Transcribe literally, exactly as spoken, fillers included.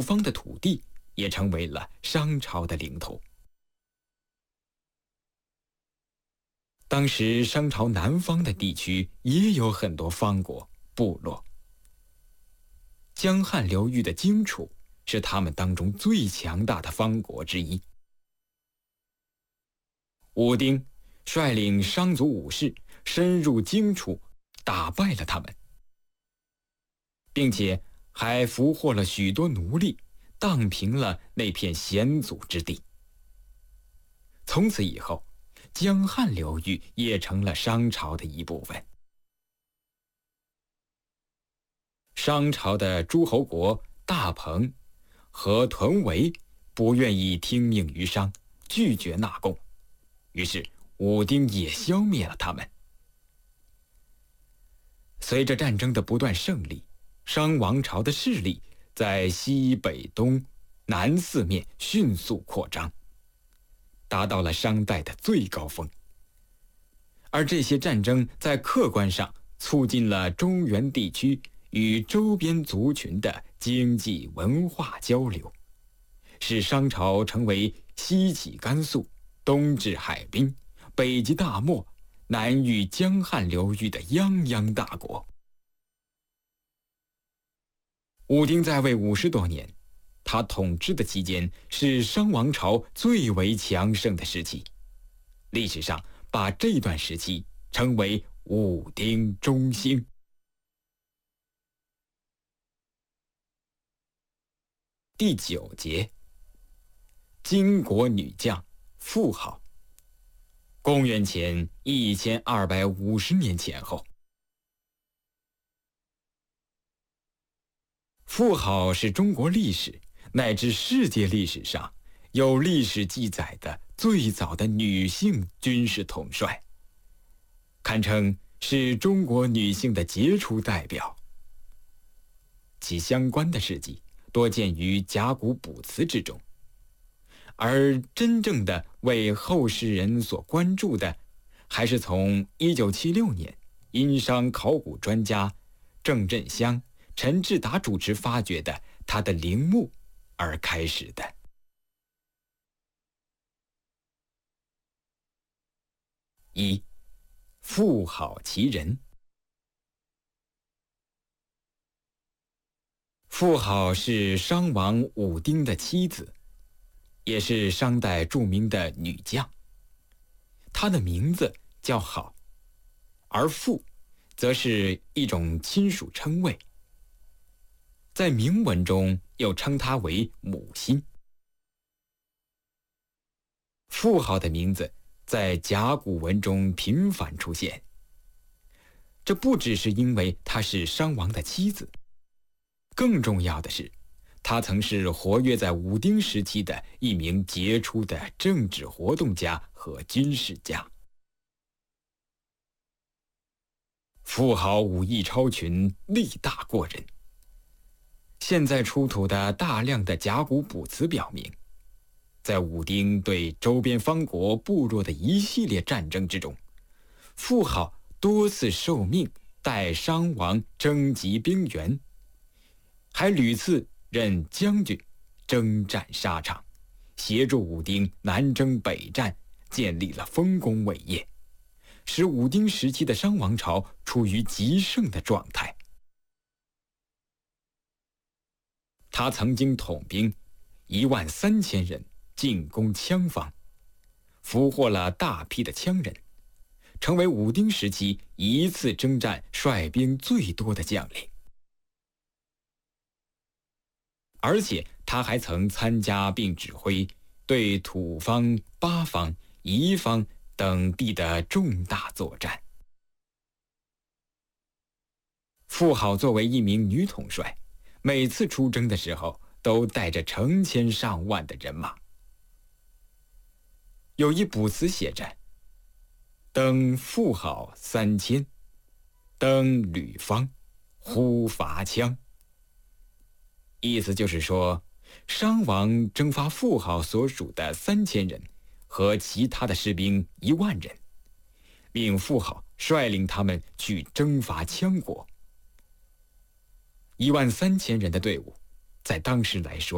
方的土地也成为了商朝的领土。当时商朝南方的地区也有很多方国部落，江汉流域的荆楚是他们当中最强大的方国之一。武丁率领商族武士深入荆楚，打败了他们，并且还俘获了许多奴隶，荡平了那片险阻之地。从此以后，江汉流域也成了商朝的一部分。商朝的诸侯国大彭和屯围不愿意听命于商，拒绝纳贡，于是武丁也消灭了他们。随着战争的不断胜利，商王朝的势力在西北东南四面迅速扩张，达到了商代的最高峰。而这些战争在客观上促进了中原地区与周边族群的经济文化交流，使商朝成为西起甘肃、东至海滨、北及大漠、南遇江汉流域的泱泱大国。武丁在位五十多年，他统治的期间是商王朝最为强盛的时期，历史上把这段时期称为武丁中兴。第九节，金国女将妇好。公元前一千二百五十年前后，妇好是中国历史乃至世界历史上有历史记载的最早的女性军事统帅，堪称是中国女性的杰出代表。其相关的事迹多见于甲骨卜辞之中，而真正的为后世人所关注的，还是从一九七六年殷商考古专家郑振香、陈志达主持发掘的他的陵墓而开始的。一、妇好其人。妇好是商王武丁的妻子，也是商代著名的女将。她的名字叫好，而妇则是一种亲属称谓，在铭文中又称她为母亲。妇好的名字在甲骨文中频繁出现，这不只是因为她是商王的妻子，更重要的是，她曾是活跃在武丁时期的一名杰出的政治活动家和军事家。妇好武艺超群，力大过人。现在出土的大量的甲骨卜辞表明，在武丁对周边方国部落的一系列战争之中，妇好多次受命代商王征集兵员，还屡次任将军，征战沙场，协助武丁南征北战，建立了丰功伟业，使武丁时期的商王朝处于极盛的状态。他曾经统兵一万三千人进攻羌方，俘获了大批的羌人，成为武丁时期一次征战率兵最多的将领。而且他还曾参加并指挥对土方、八方、夷方等地的重大作战。妇好作为一名女统帅，每次出征的时候都带着成千上万的人马。有一卜辞写着：登妇好三千，登吕方，呼伐羌。意思就是说，商王征发妇好所属的三千人和其他的士兵一万人，命妇好率领他们去征伐羌国。一万三千人的队伍，在当时来说